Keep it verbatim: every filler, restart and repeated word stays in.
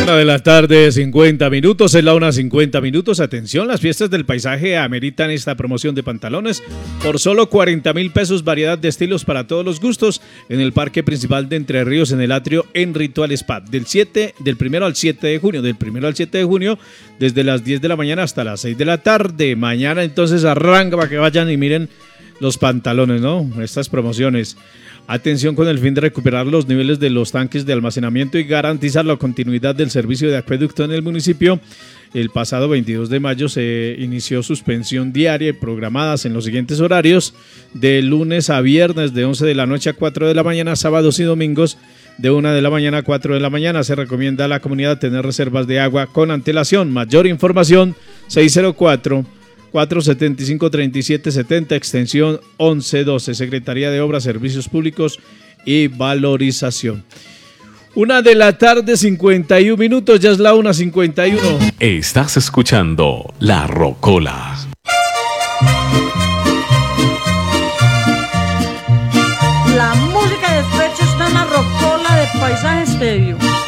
Una de la tarde, cincuenta minutos, es la una cincuenta minutos. Atención, las fiestas del paisaje ameritan esta promoción de pantalones por solo cuarenta mil pesos, variedad de estilos para todos los gustos en el parque principal de Entre Ríos, en el atrio en Ritual Spa. Del siete, del primero al siete de junio, del primero al siete de junio, desde las diez de la mañana hasta las seis de la tarde. Mañana entonces arranca para que vayan y miren los pantalones, ¿no? Estas promociones. Atención, con el fin de recuperar los niveles de los tanques de almacenamiento y garantizar la continuidad del servicio de acueducto en el municipio, el pasado veintidós de mayo se inició suspensión diaria y programadas en los siguientes horarios: de lunes a viernes de once de la noche a cuatro de la mañana, sábados y domingos de una de la mañana a cuatro de la mañana. Se recomienda a la comunidad tener reservas de agua con antelación. Mayor información seis cero cuatro, cuatro siete cinco, tres siete siete cero, extensión once doce, Secretaría de Obras, Servicios Públicos y Valorización. Una de la tarde, cincuenta y un minutos, ya es la una cincuenta y uno. Estás escuchando La Rocola. La música de despecho está en La Rocola de Paisaje Estéreo.